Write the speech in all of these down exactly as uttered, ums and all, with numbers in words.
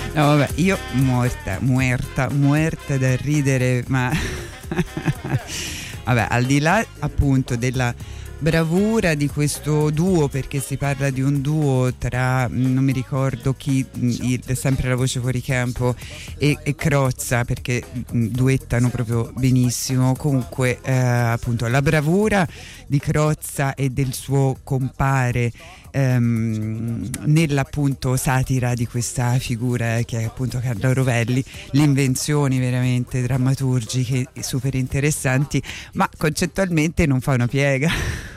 No, vabbè, io morta, muerta, muerta da ridere, ma vabbè, al di là appunto della bravura di questo duo, perché si parla di un duo tra, non mi ricordo chi, il, sempre la voce fuori campo, e, e Crozza, perché duettano proprio benissimo. Comunque eh, appunto la bravura di Crozza e del suo compare ehm, nell'appunto satira di questa figura che è appunto Carlo Rovelli, le invenzioni veramente drammaturgiche super interessanti, ma concettualmente non fa una piega.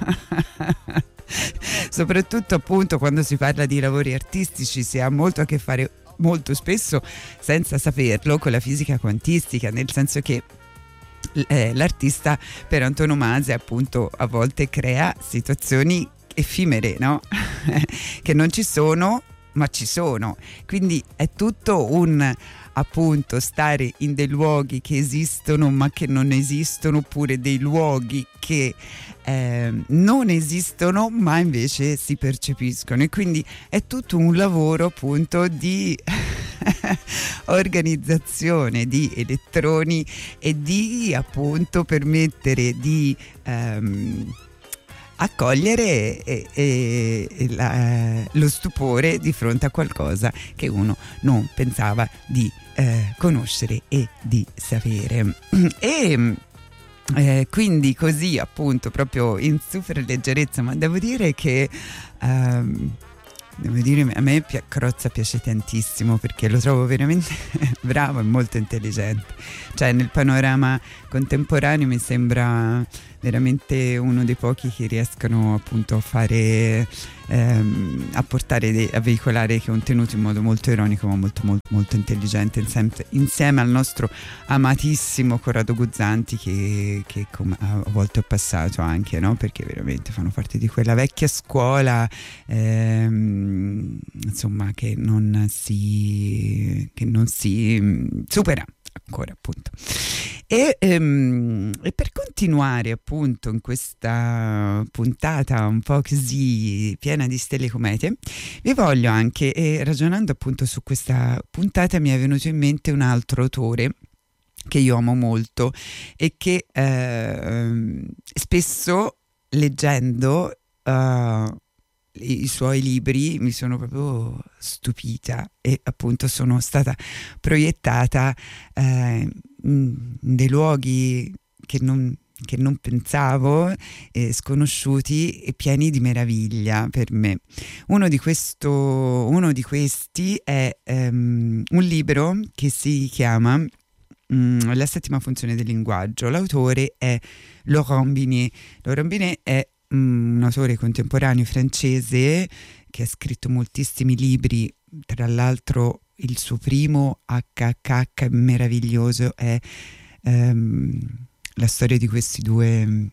Soprattutto appunto quando si parla di lavori artistici si ha molto a che fare, molto spesso senza saperlo, con la fisica quantistica, nel senso che eh, l'artista per antonomasia appunto a volte crea situazioni effimere, no? Che non ci sono ma ci sono, quindi è tutto un appunto stare in dei luoghi che esistono ma che non esistono, oppure dei luoghi che eh, non esistono ma invece si percepiscono, e quindi è tutto un lavoro appunto di organizzazione di elettroni e di appunto permettere di ehm, accogliere e, e, e la, lo stupore di fronte a qualcosa che uno non pensava di eh, conoscere e di sapere. E eh, quindi così appunto proprio in super leggerezza, ma devo dire che ehm, devo dire a me Crozza piace tantissimo, perché lo trovo veramente bravo e molto intelligente, cioè nel panorama contemporaneo mi sembra veramente uno dei pochi che riescono appunto a fare ehm, a portare dei, a veicolare contenuti in modo molto ironico ma molto molto, molto intelligente, insieme, insieme al nostro amatissimo Corrado Guzzanti che, che come a volte ho passato anche, no? Perché veramente fanno parte di quella vecchia scuola ehm, insomma che non si che non si supera ancora appunto. E, ehm, e per continuare appunto in questa puntata un po' così piena di stelle comete, vi voglio anche, eh, ragionando appunto su questa puntata, mi è venuto in mente un altro autore che io amo molto e che eh, spesso leggendo uh, i suoi libri mi sono proprio stupita e appunto sono stata proiettata eh, in dei luoghi che non, che non pensavo, eh, sconosciuti e pieni di meraviglia per me. Uno di, questo, uno di questi è um, un libro che si chiama um, La settima funzione del linguaggio. L'autore è Laurent Binet. Laurent Binet è um, un autore contemporaneo francese che ha scritto moltissimi libri, tra l'altro il suo primo H H H meraviglioso è um, la storia di questi due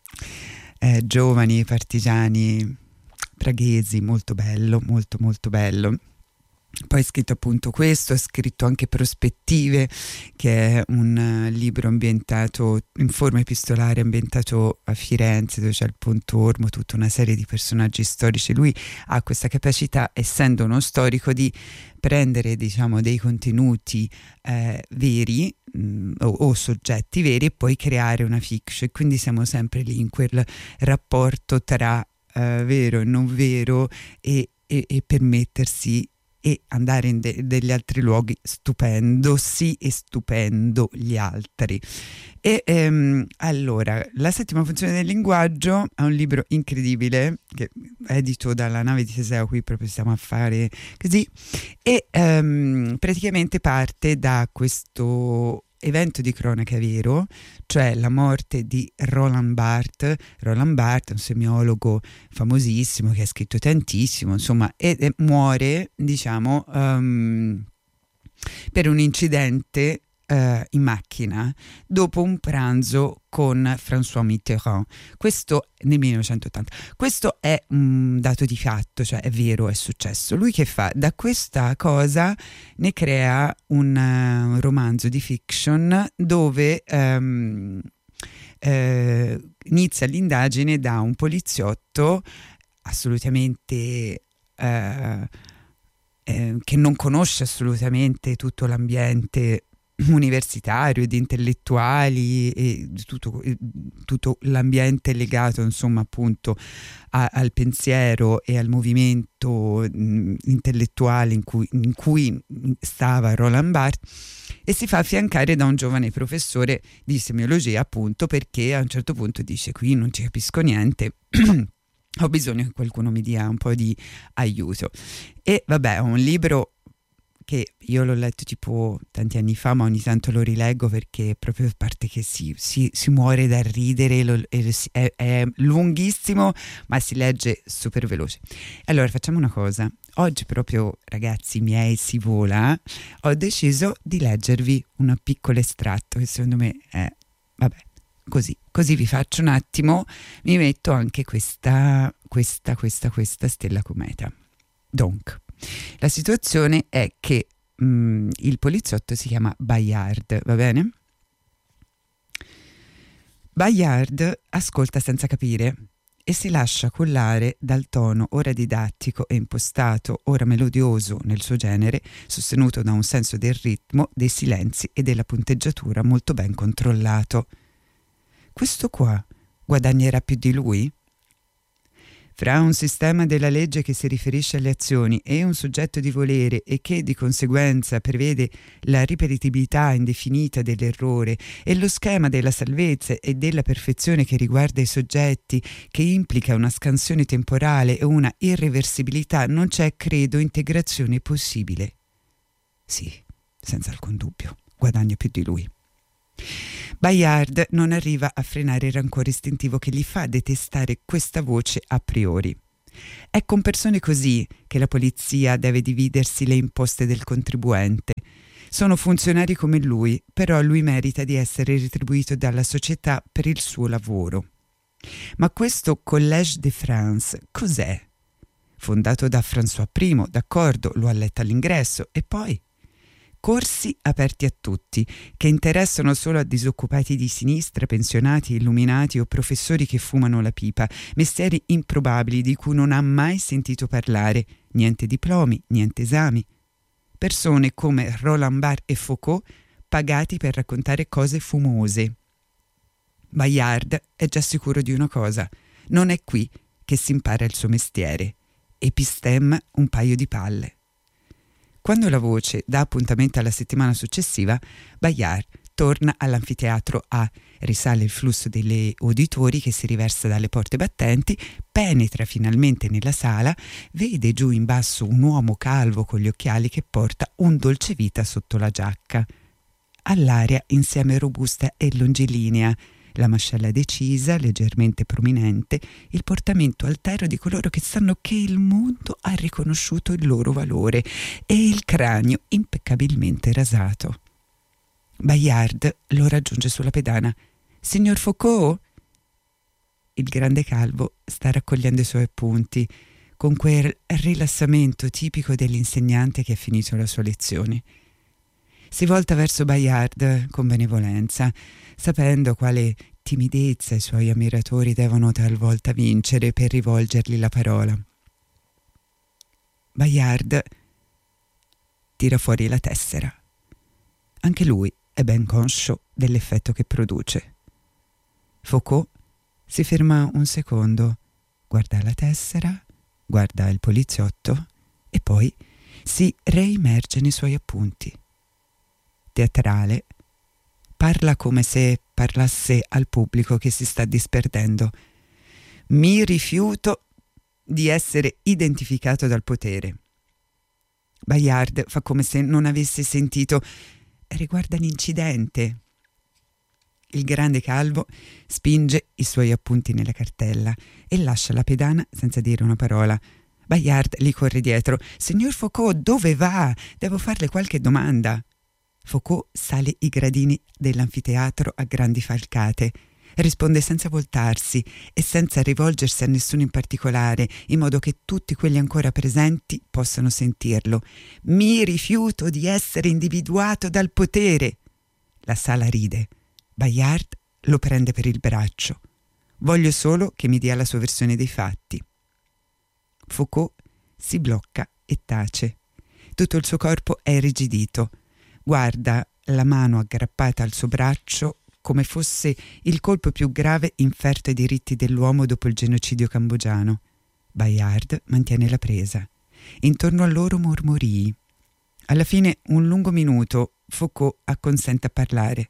eh, giovani partigiani praghesi, molto bello, molto molto bello. Poi ha scritto appunto questo, ha scritto anche Prospettive, che è un uh, libro ambientato in forma epistolare, ambientato a Firenze, dove c'è il Pontormo, tutta una serie di personaggi storici. Lui ha questa capacità, essendo uno storico, di prendere diciamo dei contenuti eh, veri mh, o, o soggetti veri e poi creare una fiction, quindi siamo sempre lì in quel rapporto tra eh, vero e non vero, e, e, e permettersi e andare in de- degli altri luoghi stupendo sì e stupendo gli altri. E ehm, allora La settima funzione del linguaggio è un libro incredibile che è edito dalla Nave di Teseo, qui proprio stiamo a fare così, e ehm, praticamente parte da questo evento di cronaca vero, cioè la morte di Roland Barthes. Roland Barthes è un semiologo famosissimo che ha scritto tantissimo, insomma, e, e muore, diciamo, um, per un incidente uh, in macchina dopo un pranzo con François Mitterrand. Questo nel millenovecentottanta. Questo è un dato di fatto, cioè è vero, è successo. Lui che fa? Da questa cosa ne crea un uh, romanzo di fiction dove um, uh, inizia l'indagine da un poliziotto assolutamente uh, eh, che non conosce assolutamente tutto l'ambiente universitario e di intellettuali e tutto, tutto l'ambiente legato insomma appunto a, al pensiero e al movimento mh, intellettuale in cui, in cui stava Roland Barthes, e si fa affiancare da un giovane professore di semiologia, appunto perché a un certo punto dice: qui non ci capisco niente, ho bisogno che qualcuno mi dia un po' di aiuto. E vabbè, è un libro che io l'ho letto tipo tanti anni fa, ma ogni tanto lo rileggo perché proprio a parte che si, si, si muore da ridere, lo, è, è lunghissimo ma si legge super veloce. Allora facciamo una cosa, oggi proprio ragazzi miei si vola, ho deciso di leggervi un piccolo estratto che secondo me è, vabbè, così, così vi faccio un attimo, mi metto anche questa, questa, questa, questa stella cometa. Donc, la situazione è che mh, il poliziotto si chiama Bayard, va bene? Bayard ascolta senza capire e si lascia cullare dal tono ora didattico e impostato, ora melodioso nel suo genere, sostenuto da un senso del ritmo, dei silenzi e della punteggiatura molto ben controllato. Questo qua guadagnerà più di lui? Fra un sistema della legge che si riferisce alle azioni e un soggetto di volere e che di conseguenza prevede la ripetibilità indefinita dell'errore e lo schema della salvezza e della perfezione che riguarda i soggetti, che implica una scansione temporale e una irreversibilità, non c'è, credo, integrazione possibile. Sì, senza alcun dubbio, guadagna più di lui. Bayard non arriva a frenare il rancore istintivo che gli fa detestare questa voce a priori. È con persone così che la polizia deve dividersi le imposte del contribuente. Sono funzionari come lui, però lui merita di essere retribuito dalla società per il suo lavoro. Ma questo Collège de France cos'è? Fondato da François I, d'accordo, lo ha letto all'ingresso, e poi? Corsi aperti a tutti, che interessano solo a disoccupati di sinistra, pensionati, illuminati o professori che fumano la pipa, mestieri improbabili di cui non ha mai sentito parlare, niente diplomi, niente esami. Persone come Roland Barthes e Foucault, pagati per raccontare cose fumose. Bayard è già sicuro di una cosa: non è qui che si impara il suo mestiere. Epistem un paio di palle. Quando la voce dà appuntamento alla settimana successiva, Bayard torna all'anfiteatro A, risale il flusso degli uditori che si riversa dalle porte battenti, penetra finalmente nella sala, vede giù in basso un uomo calvo con gli occhiali che porta un dolcevita sotto la giacca. All'aria insieme robusta e longilinea, la mascella decisa, leggermente prominente, il portamento altero di coloro che sanno che il mondo ha riconosciuto il loro valore, e il cranio impeccabilmente rasato. Bayard lo raggiunge sulla pedana. «Signor Foucault?» Il grande calvo sta raccogliendo i suoi appunti, con quel rilassamento tipico dell'insegnante che ha finito la sua lezione. Si volta verso Bayard con benevolenza, sapendo quale timidezza i suoi ammiratori devono talvolta vincere per rivolgergli la parola. Bayard tira fuori la tessera. Anche lui è ben conscio dell'effetto che produce. Foucault si ferma un secondo, guarda la tessera, guarda il poliziotto e poi si reimmerge nei suoi appunti. Teatrale, parla come se parlasse al pubblico che si sta disperdendo. Mi rifiuto di essere identificato dal potere. Bayard fa come se non avesse sentito. Riguarda l'incidente. Il grande calvo spinge i suoi appunti nella cartella e lascia la pedana senza dire una parola. Bayard gli corre dietro. «Signor Foucault, dove va? Devo farle qualche domanda». Foucault sale i gradini dell'anfiteatro a grandi falcate, risponde senza voltarsi e senza rivolgersi a nessuno in particolare, in modo che tutti quelli ancora presenti possano sentirlo. «Mi rifiuto di essere individuato dal potere». La sala ride. Bayard lo prende per il braccio. «Voglio solo che mi dia la sua versione dei fatti». Foucault si blocca e tace. Tutto il suo corpo è irrigidito. Guarda la mano aggrappata al suo braccio come fosse il colpo più grave inferto ai diritti dell'uomo dopo il genocidio cambogiano. Bayard mantiene la presa. Intorno a loro mormorii. Alla fine, un lungo minuto, Foucault acconsente a parlare.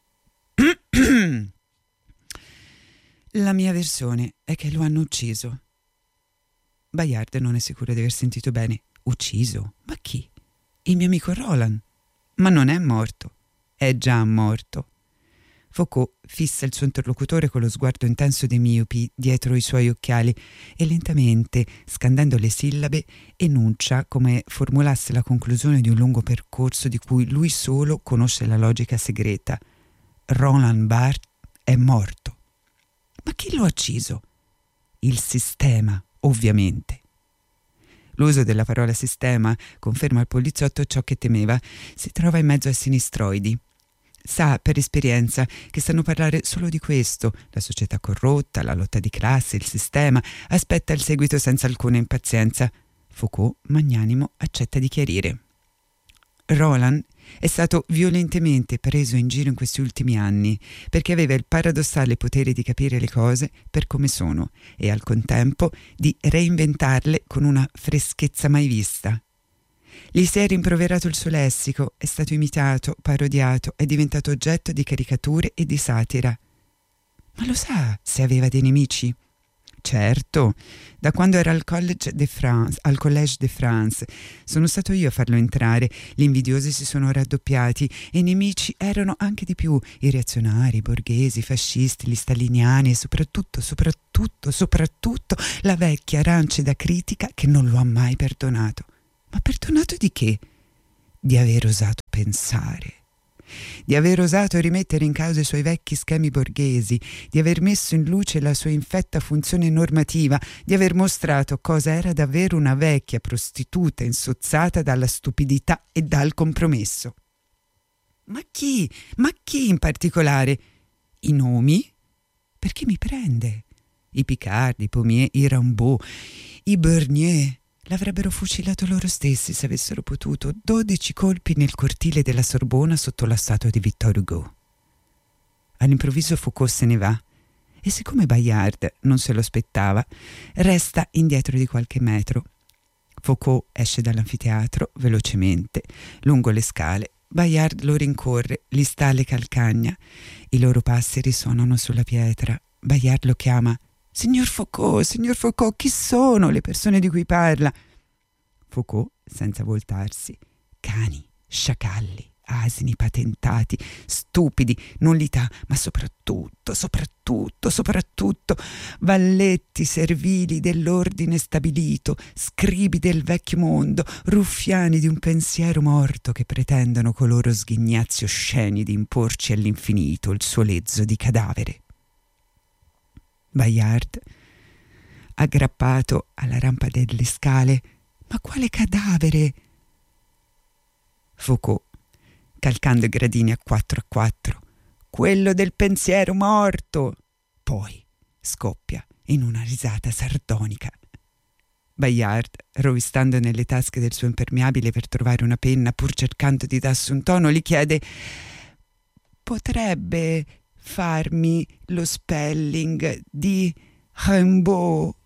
La mia versione è che lo hanno ucciso. Bayard non è sicuro di aver sentito bene. Ucciso? Ma chi? Il mio amico Roland. Ma non è morto. È già morto. Foucault fissa il suo interlocutore con lo sguardo intenso dei miopi dietro i suoi occhiali e lentamente, scandendo le sillabe, enuncia come formulasse la conclusione di un lungo percorso di cui lui solo conosce la logica segreta. Roland Barthes è morto. Ma chi lo ha ucciso? Il sistema, ovviamente. L'uso della parola sistema conferma al poliziotto ciò che temeva. Si trova in mezzo ai sinistroidi. Sa per esperienza che sanno parlare solo di questo, la società corrotta, la lotta di classe, il sistema. Aspetta il seguito senza alcuna impazienza. Foucault, magnanimo, accetta di chiarire. Roland è stato violentemente preso in giro in questi ultimi anni perché aveva il paradossale potere di capire le cose per come sono e al contempo di reinventarle con una freschezza mai vista. Gli si è rimproverato il suo lessico, è stato imitato, parodiato, è diventato oggetto di caricature e di satira. Ma lo sa se aveva dei nemici? Certo, da quando era al Collège de France, al Collège de France, sono stato io a farlo entrare. Gli invidiosi si sono raddoppiati e i nemici erano anche di più, i reazionari, i borghesi, i fascisti, gli staliniani e soprattutto, soprattutto, soprattutto la vecchia rancida critica che non lo ha mai perdonato. Ma perdonato di che? Di aver osato pensare. Di aver osato rimettere in causa i suoi vecchi schemi borghesi, di aver messo in luce la sua infetta funzione normativa, di aver mostrato cosa era davvero una vecchia prostituta insozzata dalla stupidità e dal compromesso. Ma chi? Ma chi in particolare? I nomi? Perché mi prende? I Picard, i Pommier, i Rambaud, i Bernier. L'avrebbero fucilato loro stessi se avessero potuto. Dodici colpi nel cortile della Sorbona sotto la statua di Victor Hugo. All'improvviso Foucault se ne va e siccome Bayard non se lo aspettava, resta indietro di qualche metro. Foucault esce dall'anfiteatro velocemente, lungo le scale. Bayard lo rincorre, gli sta alle calcagna. I loro passi risuonano sulla pietra. Bayard lo chiama. Signor Foucault, signor Foucault, chi sono le persone di cui parla? Foucault, senza voltarsi. Cani, sciacalli, asini patentati, stupidi, nullità, ma soprattutto, soprattutto, soprattutto, valletti servili dell'ordine stabilito, scribi del vecchio mondo, ruffiani di un pensiero morto che pretendono con loro sghignazi osceni di imporci all'infinito il suo lezzo di cadavere. Bayard, aggrappato alla rampa delle scale. Ma quale cadavere? Foucault, calcando i gradini a quattro a quattro. Quello del pensiero morto. Poi scoppia in una risata sardonica. Bayard, rovistando nelle tasche del suo impermeabile per trovare una penna, pur cercando di darsi un tono, gli chiede: potrebbe farmi lo spelling di Rambaud?